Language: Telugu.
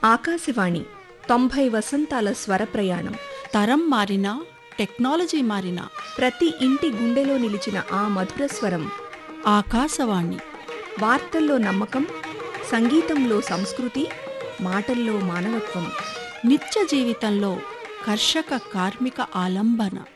ఆకాశవాణి 90 వసంతాల స్వర ప్రయాణం. తరం మారినా టెక్నాలజీ మారినా ప్రతి ఇంటి గుండెలో నిలిచిన ఆ మధుర స్వరం. ఆకాశవాణి. వార్తల్లో నమ్మకం, సంగీతంలో సంస్కృతి, మాటల్లో మానవత్వం. నిత్య జీవితంలో కర్షక కార్మిక ఆలంబన.